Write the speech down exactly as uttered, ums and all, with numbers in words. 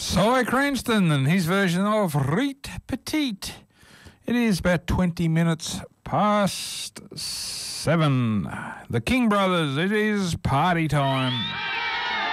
Cy Cranston and his version of Rite Petite. It is about twenty minutes past seven. The King Brothers, it is party time.